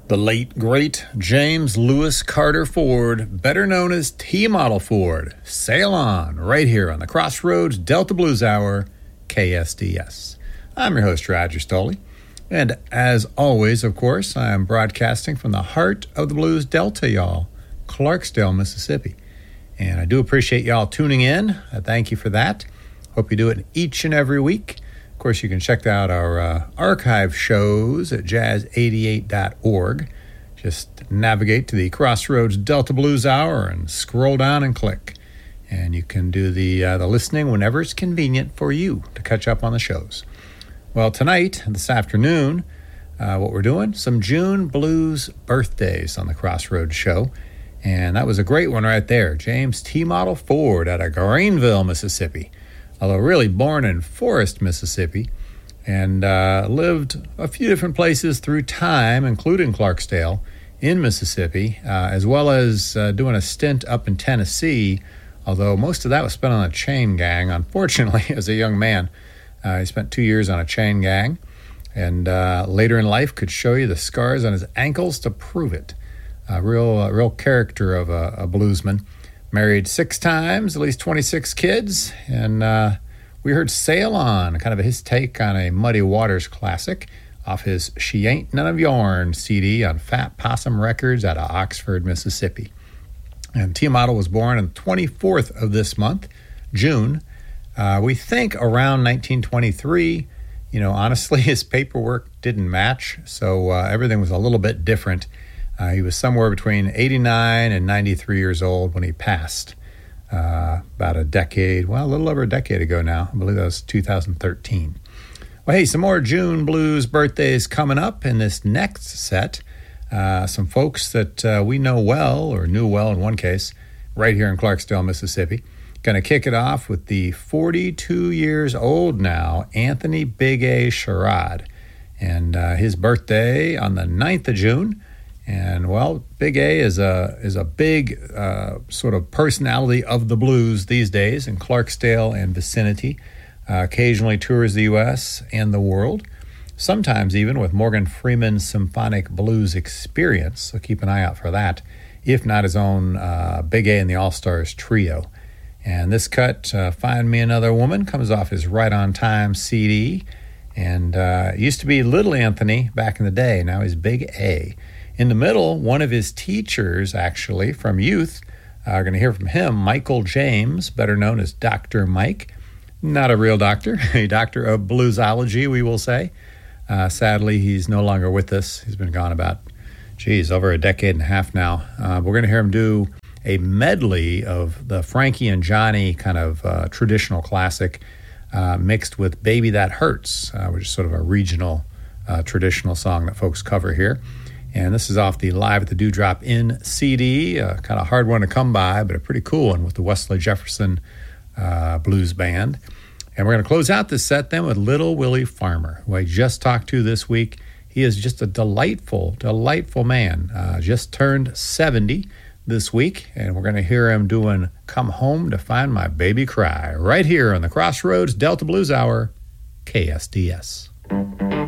The late, great James Lewis Carter Ford, better known as T-Model Ford, sail on right here on the Crossroads Delta Blues Hour, KSDS. I'm your host, Roger Stoley, and as always, of course, I am broadcasting from the heart of the Blues Delta, y'all, Clarksdale, Mississippi. And I do appreciate y'all tuning in. I thank you for that. Hope you do it each and every week. Of course, you can check out our archive shows at jazz88.org. Just navigate to the Crossroads Delta Blues Hour and scroll down and click. And you can do the listening whenever it's convenient for you to catch up on the shows. Well, tonight, this afternoon, what we're doing, some June Blues birthdays on the Crossroads show. And that was a great one right there. James T-Model Ford out of Greenville, Mississippi. Although really born in Forest, Mississippi, and lived a few different places through time, including Clarksdale in Mississippi, as well as doing a stint up in Tennessee, although most of that was spent on a chain gang. Unfortunately, as a young man, he spent 2 years on a chain gang, and later in life could show you the scars on his ankles to prove it. A real character of a bluesman. Married 6 times, at least 26 kids, and we heard Sail On, kind of his take on a Muddy Waters classic off his She Ain't None of Yourn CD on Fat Possum Records out of Oxford, Mississippi. And T-Model was born on the 24th of this month, June. We think around 1923. You know, honestly, his paperwork didn't match, so everything was a little bit different. He was somewhere between 89 and 93 years old when he passed about a little over a decade ago now. I believe that was 2013. Well, hey, some more June Blues birthdays coming up in this next set. Some folks that we know well, or knew well in one case, right here in Clarksdale, Mississippi. Going to kick it off with the 42 years old now, Anthony Big A Sherrod. And his birthday on the 9th of June. And, well, Big A is a big sort of personality of the blues these days in Clarksdale and vicinity. Occasionally tours the U.S. and the world, sometimes even with Morgan Freeman's Symphonic Blues Experience, so keep an eye out for that, if not his own Big A and the All-Stars Trio. And this cut, Find Me Another Woman, comes off his Right on Time CD, and it used to be Little Anthony back in the day, now he's Big A. In the middle, one of his teachers, actually, from youth, are going to hear from him, Michael James, better known as Dr. Mike. Not a real doctor, a doctor of bluesology, we will say. Sadly, he's no longer with us. He's been gone about, over a decade and a half now. We're going to hear him do a medley of the Frankie and Johnny kind of traditional classic mixed with Baby That Hurts, which is sort of a regional traditional song that folks cover here. And this is off the Live at the Dewdrop Inn CD, kind of hard one to come by, but a pretty cool one with the Wesley Jefferson Blues Band. And we're going to close out this set then with Little Willie Farmer, who I just talked to this week. He is just a delightful, delightful man. Just turned 70 this week, and we're going to hear him doing Come Home to Find My Baby Cry right here on the Crossroads Delta Blues Hour, KSDS.